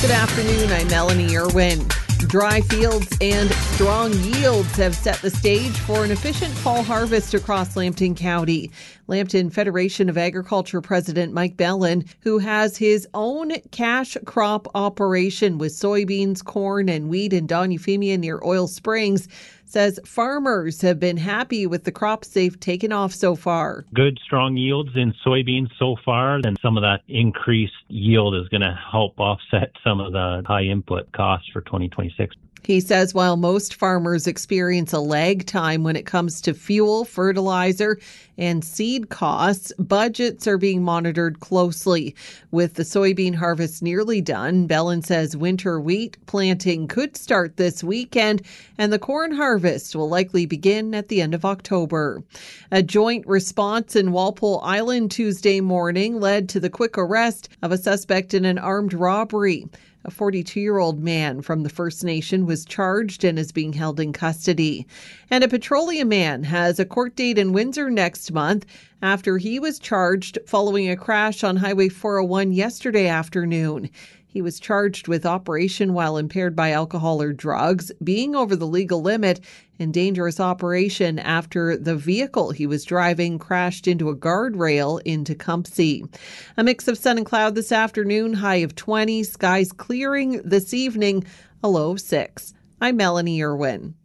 Good afternoon, I'm Melanie Irwin. Dry fields and strong yields have set the stage for an efficient fall harvest across Lambton County. Lambton Federation of Agriculture President Mike Bellin, who has his own cash crop operation with soybeans, corn, and wheat in Don Euphemia near Oil Springs, says farmers have been happy with the crops they've taken off so far. Good, strong yields in soybeans so far, and some of that increased yield is going to help offset some of the high input costs for 2026. He says while most farmers experience a lag time when it comes to fuel, fertilizer, and seed costs, budgets are being monitored closely. With the soybean harvest nearly done, Bellin says winter wheat planting could start this weekend, and the corn harvest will likely begin at the end of October. A joint response in Walpole Island Tuesday morning led to the quick arrest of a suspect in an armed robbery. A 42-year-old man from the First Nation was charged and is being held in custody. And a petroleum man has a court date in Windsor next month after he was charged following a crash on Highway 401 yesterday afternoon. He was charged with operation while impaired by alcohol or drugs, being over the legal limit, and dangerous operation after the vehicle he was driving crashed into a guardrail in Tecumseh. A mix of sun and cloud this afternoon, high of 20, skies clearing this evening, a low of 6. I'm Melanie Irwin.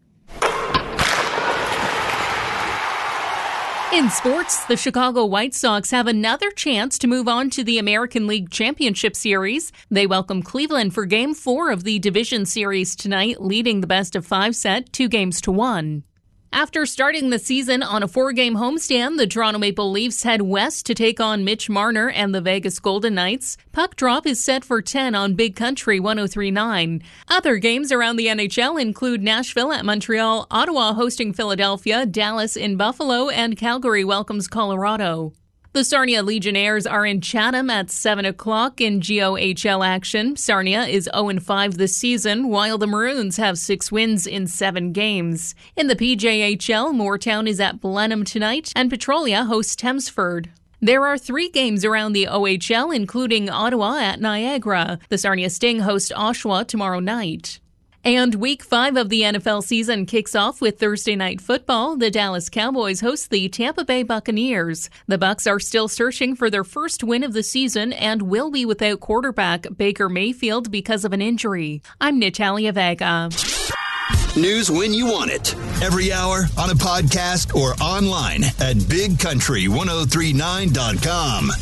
In sports, the Chicago White Sox have another chance to move on to the American League Championship Series. They welcome Cleveland for Game 4 of the Division Series tonight, leading the best-of-5 set 2-1. After starting the season on a 4-game homestand, the Toronto Maple Leafs head west to take on Mitch Marner and the Vegas Golden Knights. Puck drop is set for 10 on Big Country 103.9. Other games around the NHL include Nashville at Montreal, Ottawa hosting Philadelphia, Dallas in Buffalo, and Calgary welcomes Colorado. The Sarnia Legionnaires are in Chatham at 7 o'clock in GOHL action. Sarnia is 0-5 this season, while the Maroons have 6 wins in 7 games. In the PJHL, Mooretown is at Blenheim tonight, and Petrolia hosts Thamesford. There are 3 games around the OHL, including Ottawa at Niagara. The Sarnia Sting host Oshawa tomorrow night. And Week 5 of the NFL season kicks off with Thursday Night Football. The Dallas Cowboys host the Tampa Bay Buccaneers. The Bucs are still searching for their first win of the season and will be without quarterback Baker Mayfield because of an injury. I'm Natalia Vega. News when you want it. Every hour, on a podcast, or online at BigCountry1039.com.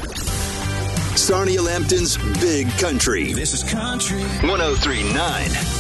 Sarnia Lambton's Big Country. This is Country 1039.